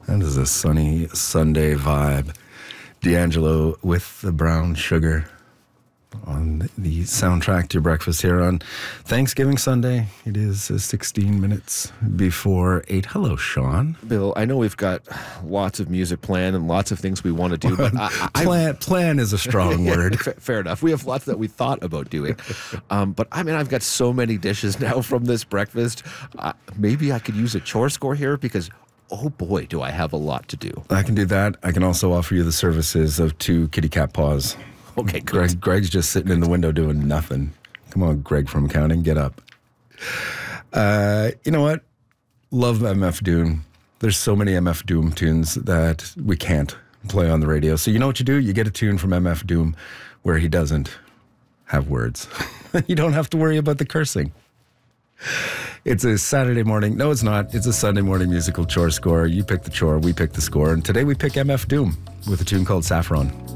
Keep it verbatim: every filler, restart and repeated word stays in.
That is a sunny Sunday vibe. D'Angelo with the Brown Sugar on the soundtrack to your breakfast here on Thanksgiving Sunday. It is uh, sixteen minutes before eight. Hello, Sean. Bill, I know we've got lots of music planned and lots of things we want to do, but I, I, plan, plan is a strong word. Fair, fair enough. We have lots that we thought about doing. Um, but I mean, I've got so many dishes now from this breakfast. Uh, maybe I could use a chore score here because, oh boy, do I have a lot to do. I can do that. I can also offer you the services of two kitty cat paws. Okay, good. Greg, Greg's just sitting in the window doing nothing. Come on, Greg from accounting, get up. Uh, you know what? Love M F Doom. There's so many M F Doom tunes that we can't play on the radio. So you know what you do? You get a tune from M F Doom where he doesn't have words. You don't have to worry about the cursing. It's a Saturday morning. No, it's not. It's a Sunday morning musical chore score. You pick the chore, we pick the score. And today we pick M F Doom with a tune called Saffron.